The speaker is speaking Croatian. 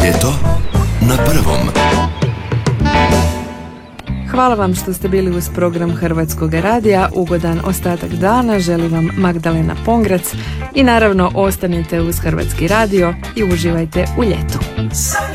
Ljeto na prvom. Hvala vam što ste bili uz program Hrvatskog radija. Ugodan ostatak dana želi vam Magdalena Pongrac i naravno ostanite uz Hrvatski radio i uživajte u ljetu.